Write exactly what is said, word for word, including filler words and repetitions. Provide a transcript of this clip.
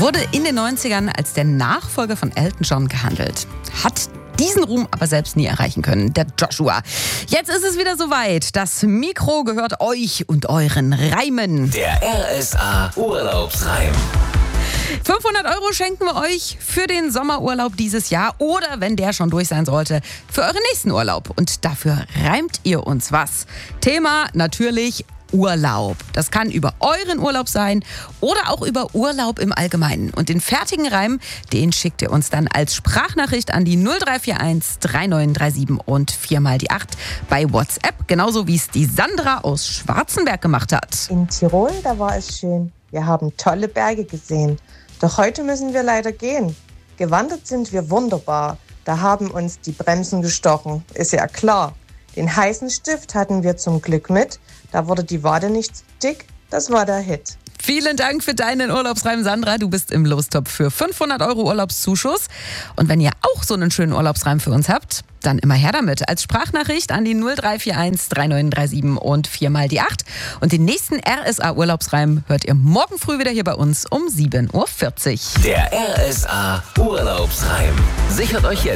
wurde in den neunzigern als der Nachfolger von Elton John gehandelt. Hat diesen Ruhm aber selbst nie erreichen können, der Joshua. Jetzt ist es wieder soweit. Das Mikro gehört euch und euren Reimen. Der R S A Urlaubsreim. fünfhundert Euro schenken wir euch für den Sommerurlaub dieses Jahr oder, wenn der schon durch sein sollte, für euren nächsten Urlaub. Und dafür reimt ihr uns was. Thema natürlich Urlaub. Das kann über euren Urlaub sein oder auch über Urlaub im Allgemeinen. Und den fertigen Reim, den schickt ihr uns dann als Sprachnachricht an die null drei vier eins drei neun drei sieben und viermal die acht bei WhatsApp. Genauso wie es die Sandra aus Schwarzenberg gemacht hat. In Tirol, da war es schön. Wir haben tolle Berge gesehen. Doch heute müssen wir leider gehen. Gewandert sind wir wunderbar. Da haben uns die Bremsen gestochen. Ist ja klar. Den heißen Stift hatten wir zum Glück mit. Da wurde die Wade nicht dick. Das war der Hit. Vielen Dank für deinen Urlaubsreim, Sandra. Du bist im Lostopf für fünfhundert Euro Urlaubszuschuss. Und wenn ihr auch so einen schönen Urlaubsreim für uns habt, dann immer her damit. Als Sprachnachricht an die null drei vier eins drei neun drei sieben und viermal die acht. Und den nächsten R S A Urlaubsreim hört ihr morgen früh wieder hier bei uns um sieben Uhr vierzig. Der R S A Urlaubsreim. Sichert euch jetzt